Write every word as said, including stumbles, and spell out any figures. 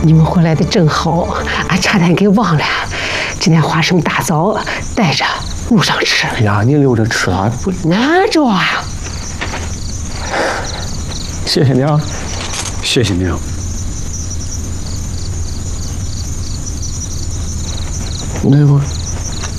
你们回来的正好，俺差点给忘了。今天花生大枣带着路上吃。 哎呀，你留着吃啊，不拿着啊！ 谢谢娘，谢谢娘。那我。